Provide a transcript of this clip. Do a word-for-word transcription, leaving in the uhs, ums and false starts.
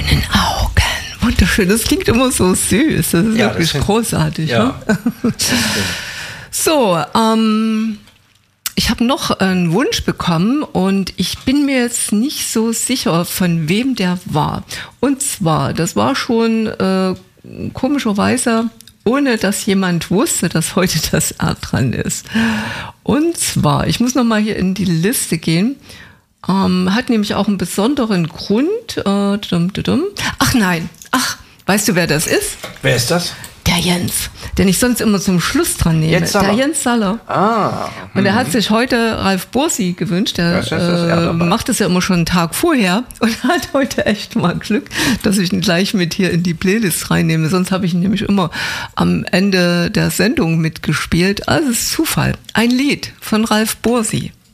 deinen Augen. Wunderschön, das klingt immer so süß. Das ist ja, wirklich das großartig. Ja. Ne? So, ähm, ich habe noch einen Wunsch bekommen und ich bin mir jetzt nicht so sicher, von wem der war. Und zwar, das war schon äh, komischerweise, ohne dass jemand wusste, dass heute das R dran ist. Und zwar, ich muss noch mal hier in die Liste gehen. Ähm, hat nämlich auch einen besonderen Grund. Äh, dum, dum, dum. Ach nein, ach, weißt du, wer das ist? Wer ist das? Der Jens, den ich sonst immer zum Schluss dran nehme. Jens Saller. Der Jens Saller. Ah. Und er hat sich heute Ralf Bursi gewünscht. Der das das äh, macht das ja immer schon einen Tag vorher und hat heute echt mal Glück, dass ich ihn gleich mit hier in die Playlist reinnehme. Sonst habe ich ihn nämlich immer am Ende der Sendung mitgespielt. Also es ist Zufall. Ein Lied von Ralf Bursi.